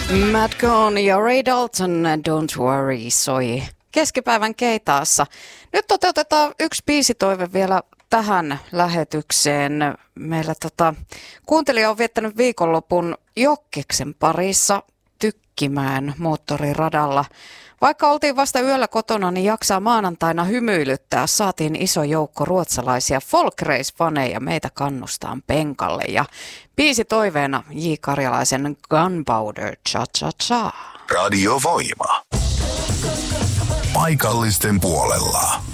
Matt Cohn ja Ray Dalton, Don't Worry, soi keskipäivän Keitaassa. Nyt toteutetaan yksi biisitoive vielä tähän lähetykseen. Meillä kuuntelija on viettänyt viikonlopun Jokkiksen parissa Tykkimään moottoriradalla. Vaikka oltiin vasta yöllä kotona, niin jaksaa maanantaina hymyilyttää. Saatiin iso joukko ruotsalaisia folk race-faneja meitä kannustaan penkalle. Ja biisi toiveena J. Karjalaisen Gunpowder Cha Cha Cha. Radio Voima. Paikallisten puolella.